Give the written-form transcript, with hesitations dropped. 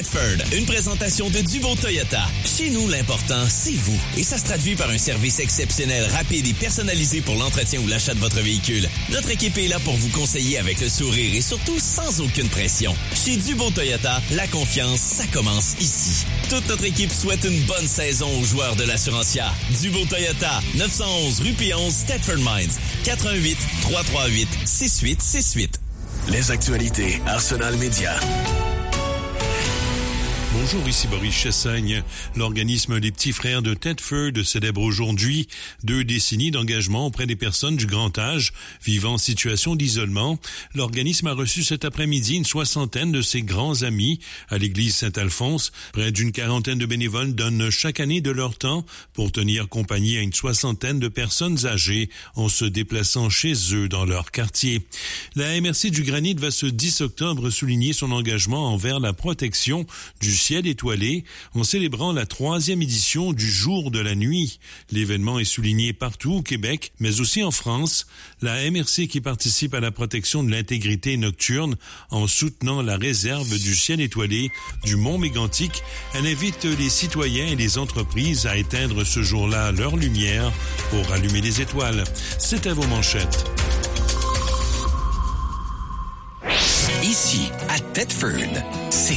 Thetford, une présentation de Dubo Toyota. Chez nous, l'important, c'est vous. Et ça se traduit par un service exceptionnel, rapide et personnalisé pour l'entretien ou l'achat de votre véhicule. Notre équipe est là pour vous conseiller avec le sourire et surtout sans aucune pression. Chez Dubo Toyota, la confiance, ça commence ici. Toute notre équipe souhaite une bonne saison aux joueurs de l'Assurancia. Dubo Toyota, 911 rue P11, Thetford Mines, 88 338 6868. Les actualités Arsenal Média. Bonjour, ici Boris Chassagne. L'organisme Les Petits Frères de Thetford célèbre aujourd'hui 2 décennies d'engagement auprès des personnes du grand âge vivant en situation d'isolement. L'organisme a reçu cet après-midi une 60aine de ses grands amis à l'église Saint-Alphonse. Près d'une 40aine de bénévoles donnent chaque année de leur temps pour tenir compagnie à une 60aine de personnes âgées en se déplaçant chez eux dans leur quartier. La MRC du Granit va ce 10 octobre souligner son engagement envers la protection du ciel étoilé en célébrant la 3e édition du Jour de la nuit. L'événement est souligné partout au Québec, mais aussi en France. La MRC qui participe à la protection de l'intégrité nocturne en soutenant la réserve du ciel étoilé du Mont Mégantic, elle invite les citoyens et les entreprises à éteindre ce jour-là leur lumière pour allumer les étoiles. C'est à vos manchettes. Ici, à Thetford, c'est